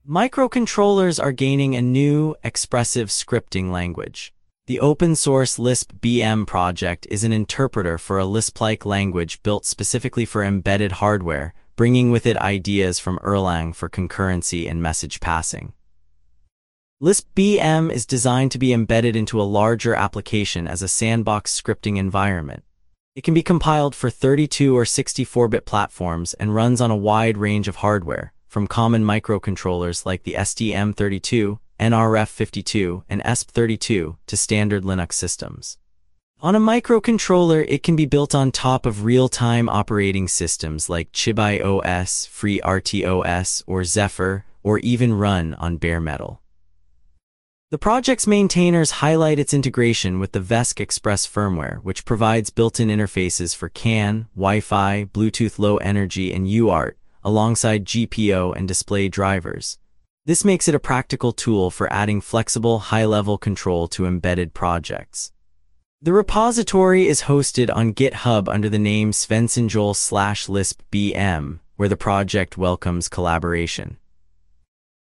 Microcontrollers are gaining a new, expressive scripting language. The open-source Lisp BM project is an interpreter for a Lisp-like language built specifically for embedded hardware, bringing with it ideas from Erlang for concurrency and message passing. Lisp BM is designed to be embedded into a larger application as a sandbox scripting environment. It can be compiled for 32 or 64-bit platforms and runs on a wide range of hardware, from common microcontrollers like the STM32, NRF52, and ESP32 to standard Linux systems. On a microcontroller, it can be built on top of real-time operating systems like Chibai OS, FreeRTOS, or Zephyr, or even run on bare metal. The project's maintainers highlight its integration with the VESC Express firmware, which provides built-in interfaces for CAN, Wi-Fi, Bluetooth Low Energy, and UART, alongside GPIO and display drivers. This makes it a practical tool for adding flexible, high-level control to embedded projects. The repository is hosted on GitHub under the name svensonjoel/lispbm, where the project welcomes collaboration.